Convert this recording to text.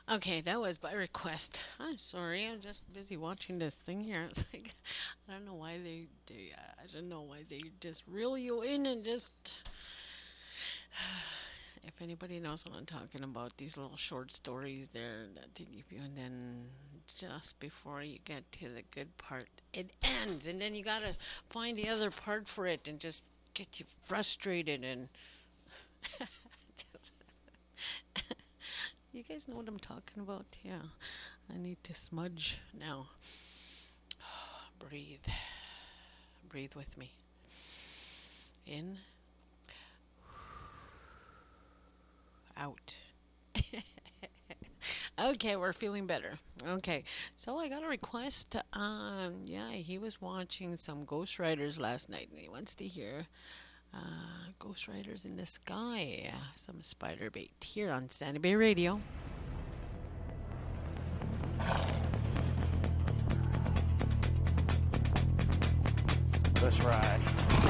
Okay, that was by request. I'm sorry, I'm just busy watching this thing here. It's like I don't know why I don't know why they just reel you in and just. If anybody knows what I'm talking about, these little short stories there that they give you, and then just before you get to the good part, it ends, and then you gotta find the other part for it, and just get you frustrated and just. You guys know what I'm talking about? Yeah. I need to smudge now. Breathe. Breathe with me. In, out. Okay, we're feeling better. Okay, so I got a request. Yeah, he was watching some Ghost Riders last night, and he wants to hear Ghost Riders in the Sky, some spider bait here on Sandy Bay Radio. Let's ride.